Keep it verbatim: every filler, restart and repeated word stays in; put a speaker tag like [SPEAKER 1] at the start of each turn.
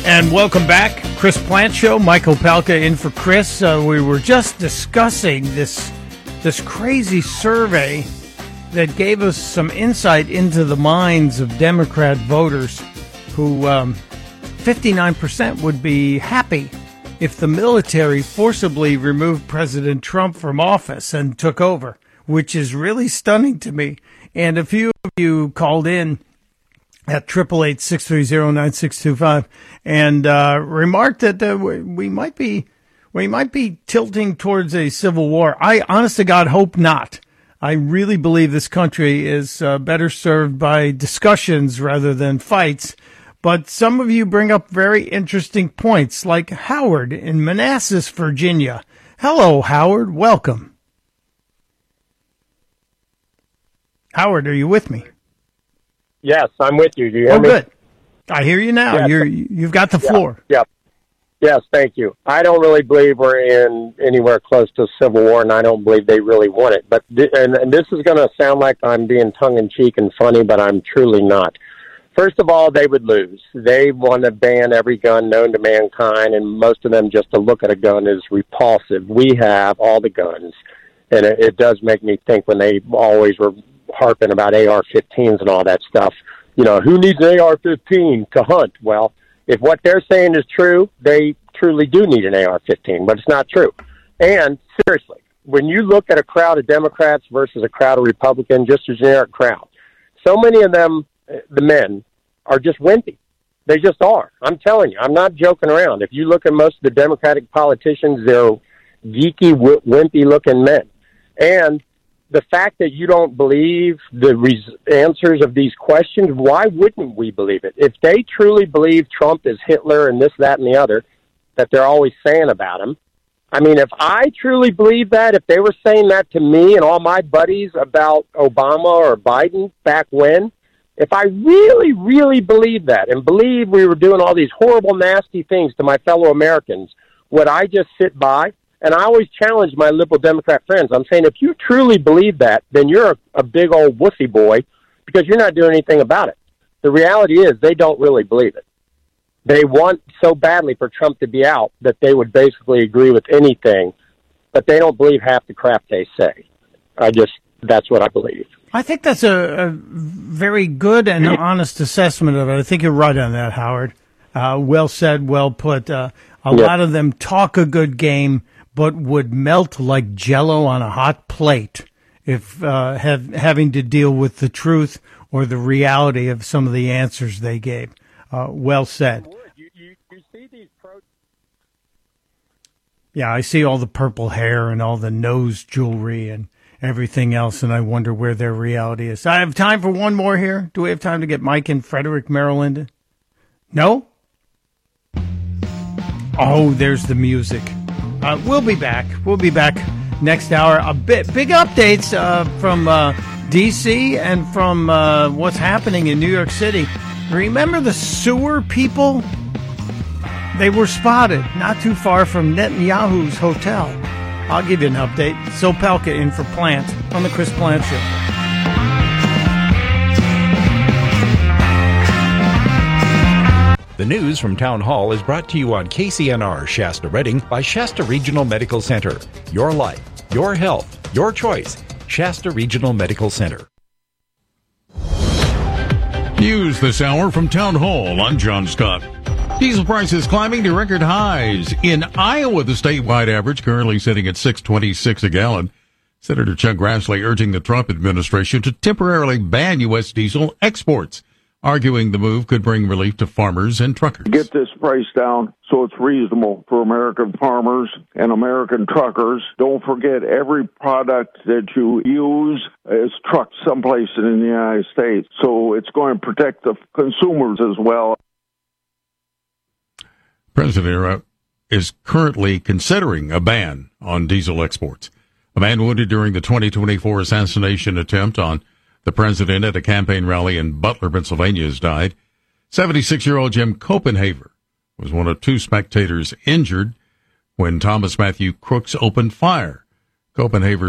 [SPEAKER 1] And welcome back. Chris Plant Show. Michael Palka in for Chris. Uh, we were just discussing this this crazy survey that gave us some insight into the minds of Democrat voters who um, fifty-nine percent would be happy if the military forcibly removed President Trump from office and took over, which is really stunning to me. And a few of you called in at triple eight six three zero nine six two five and uh, remarked that uh, we might be we might be tilting towards a civil war. I, honest to God, hope not. I really believe this country is uh, better served by discussions rather than fights. But some of you bring up very interesting points, like Howard in Manassas, Virginia. Hello, Howard. Welcome. Howard, are you with me?
[SPEAKER 2] Yes, I'm with you. Do you hear
[SPEAKER 1] oh,
[SPEAKER 2] me?
[SPEAKER 1] Good. I hear you now.
[SPEAKER 2] Yes.
[SPEAKER 1] You're, you've got the floor.
[SPEAKER 2] Yeah. Yes, thank you. I don't really believe we're in anywhere close to a civil war, and I don't believe they really want it. But th- and, and this is going to sound like I'm being tongue-in-cheek and funny, but I'm truly not. First of all, they would lose. They want to ban every gun known to mankind, and most of them, just to look at a gun is repulsive. We have all the guns, and it, it does make me think when they always were harping about A R fifteens and all that stuff. You know, who needs an A R fifteen to hunt? Well, if what they're saying is true, they truly do need an A R fifteen, but it's not true. And seriously, when you look at a crowd of Democrats versus a crowd of Republicans, just a generic crowd, so many of them, the men, are just wimpy. They just are. I'm telling you, I'm not joking around. If you look at most of the Democratic politicians, they're geeky, wimpy-looking men. And the fact that you don't believe the res- answers of these questions, why wouldn't we believe it? If they truly believe Trump is Hitler and this, that, and the other, that they're always saying about him, I mean, if I truly believe that, if they were saying that to me and all my buddies about Obama or Biden back when, if I really, really believed that and believed we were doing all these horrible, nasty things to my fellow Americans, would I just sit by? And I always challenge my liberal Democrat friends. I'm saying, if you truly believe that, then you're a, a big old wussy boy because you're not doing anything about it. The reality is they don't really believe it. They want so badly for Trump to be out that they would basically agree with anything, but they don't believe half the crap they say. I just, that's what I believe.
[SPEAKER 1] I think that's a, a very good and honest assessment of it. I think you're right on that, Howard. Uh, well said, well put. Uh, a
[SPEAKER 2] yeah.
[SPEAKER 1] lot of them talk a good game, but would melt like Jell-O on a hot plate if uh, have, having to deal with the truth or the reality of some of the answers they gave. Uh, well said.
[SPEAKER 2] You, you, you see these pro-
[SPEAKER 1] yeah, I see all the purple hair and all the nose jewelry and everything else, and I wonder where their reality is. I have time for one more here. Do we have time to get Mike in Frederick, Maryland? No? Oh, there's the music. Uh, we'll be back. We'll be back next hour. A bit big updates uh, from uh, D C and from uh, what's happening in New York City. Remember the sewer people? They were spotted not too far from Netanyahu's hotel. I'll give you an update. So Palka in for Plant on the Chris Plant Show.
[SPEAKER 3] The news from Town Hall is brought to you on K C N R Shasta Redding by Shasta Regional Medical Center. Your life, your health, your choice. Shasta Regional Medical Center.
[SPEAKER 4] News this hour from Town Hall. I'm John Scott. Diesel prices climbing to record highs. In Iowa, the statewide average currently sitting at six twenty-six a gallon. Senator Chuck Grassley urging the Trump administration to temporarily ban U S diesel exports, arguing the move could bring relief to farmers and truckers.
[SPEAKER 5] Get this price down so it's reasonable for American farmers and American truckers. Don't forget, every product that you use is trucked someplace in the United States, so it's going to protect the consumers as well.
[SPEAKER 4] President is currently considering a ban on diesel exports. A man wounded during the twenty twenty-four assassination attempt on the president at a campaign rally in Butler, Pennsylvania, has died. seventy-six-year-old Jim Copenhaver was one of two spectators injured when Thomas Matthew Crooks opened fire. Copenhaver